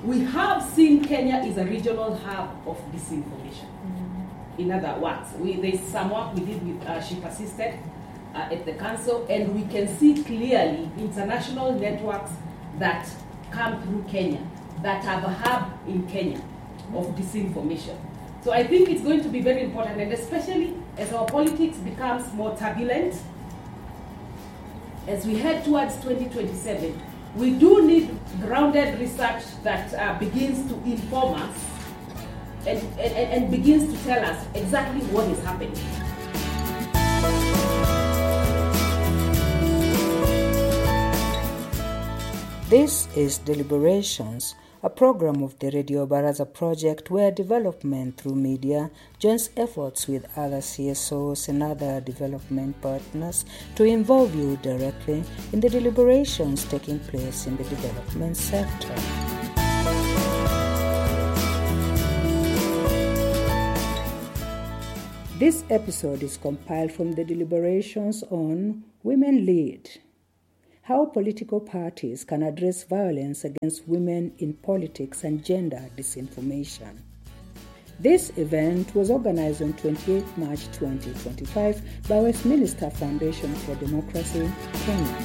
we have seen Kenya is a regional hub of disinformation. In other words, there's some work we did with She Persisted at the council, and we can see clearly international networks that come through Kenya, that have a hub in Kenya of disinformation. So I think it's going to be very important, and especially as our politics becomes more turbulent, as we head towards 2027, we do need grounded research that begins to inform us and begins to tell us exactly what is happening. This is Deliberations, a program of the Radio Baraza project where development through media joins efforts with other CSOs and other development partners to involve you directly in the deliberations taking place in the development sector. This episode is compiled from the deliberations on Women Lead: How political parties can address violence against women in politics and gender disinformation. This event was organized on 28 March 2025 by Westminster Foundation for Democracy, Kenya.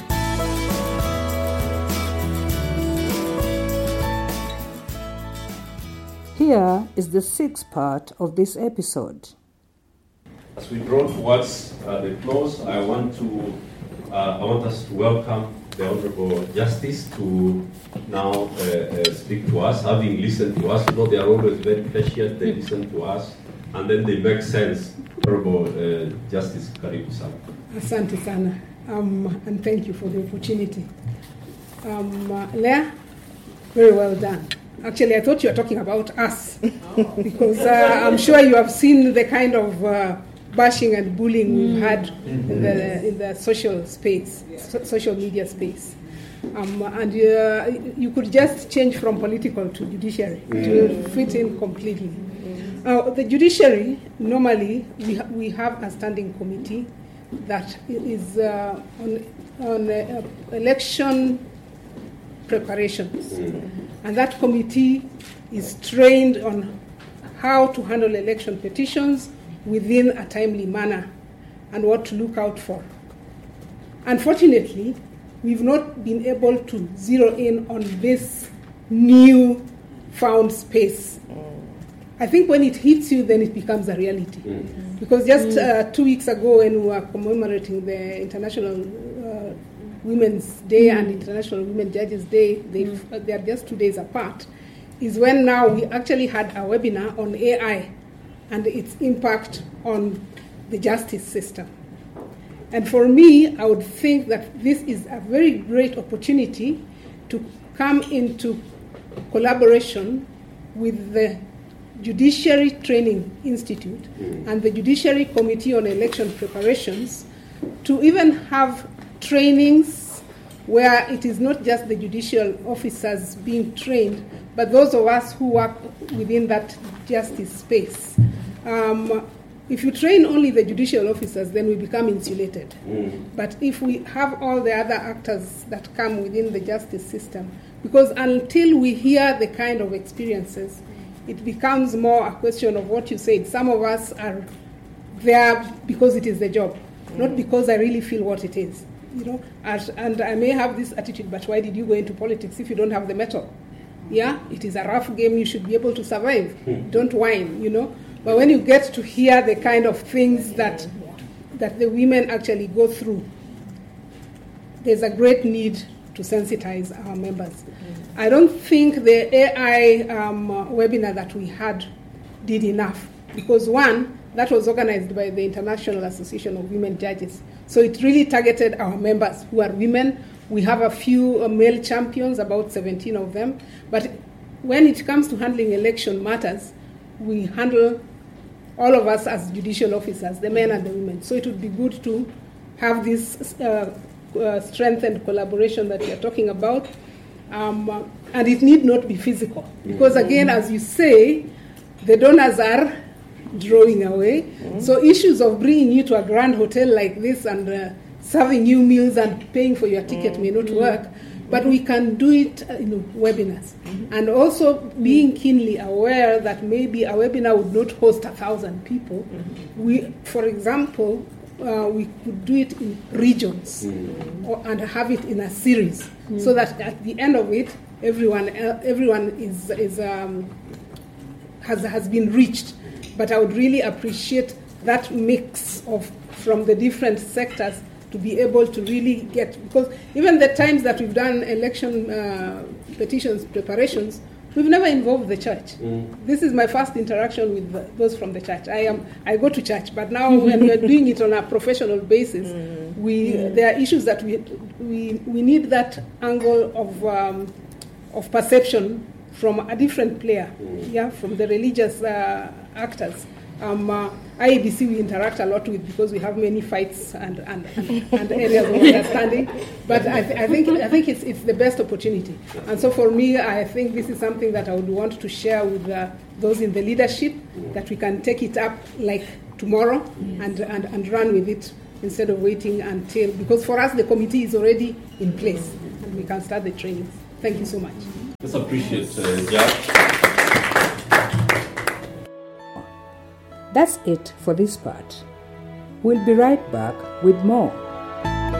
Here is the sixth part of this episode. As we draw towards the close, I want us to welcome the Honorable Justice to now speak to us, having listened to us. They are always very patient, they listen to us, and then they make sense. Honorable Justice, karibu sana. Asante sana, and thank you for the opportunity. Leah, very well done. Actually, I thought you were talking about us, because I'm sure you have seen the kind of bashing and bullying we've had in the social space, social media space. And you could just change from political to judiciary to fit in completely. The judiciary, normally, we have a standing committee that is on election preparations. And that committee is trained on how to handle election petitions within a timely manner and what to look out for. Unfortunately, we've not been able to zero in on this new found space. I think when it hits you, then it becomes a reality. Because just 2 weeks ago, when we were commemorating the International Women's Day and International Women Judges Day, they are just 2 days apart, is when now we actually had a webinar on AI and its impact on the justice system. And for me, I would think that this is a very great opportunity to come into collaboration with the Judiciary Training Institute and the Judiciary Committee on Election Preparations to even have trainings where it is not just the judicial officers being trained, but those of us who work within that justice space. If you train only the judicial officers, then we become insulated. But if we have all the other actors that come within the justice system, because until we hear the kind of experiences, it becomes more a question of what you said. Some of us are there because it is the job, not because I really feel what it is. You know, and I may have this attitude, but why did you go into politics if you don't have the metal? Yeah, it is a rough game. You should be able to survive. Don't whine, you know. But when you get to hear the kind of things that the women actually go through, there's a great need to sensitize our members. I don't think the AI webinar that we had did enough, because one, that was organized by the International Association of Women Judges. So it really targeted our members who are women. We have a few male champions, about 17 of them. But when it comes to handling election matters, we handle all of us as judicial officers, the men and the women. So it would be good to have this strengthened collaboration that we are talking about. And it need not be physical. Because again, as you say, the donors are drawing away. So issues of bringing you to a grand hotel like this and serving you meals and paying for your ticket may not work, but we can do it in webinars. And also being keenly aware that maybe a webinar would not host 1,000 people. We, for example, we could do it in regions and have it in a series, so that at the end of it, everyone has been reached. But I would really appreciate that mix from the different sectors to be able to really get, because even the times that we've done election petitions preparations, we've never involved the church. This is my first interaction with those from the church. I go to church, but now when we're doing it on a professional basis, there are issues that we need that angle of perception from a different player, from the religious actors. IEBC we interact a lot with because we have many fights and areas of understanding. But I think it's the best opportunity. And so for me, I think this is something that I would want to share with those in the leadership, that we can take it up like tomorrow and run with it instead of waiting until, because for us the committee is already in place and we can start the trainings. Thank you so much. Let's appreciate Jack. That's it for this part. We'll be right back with more.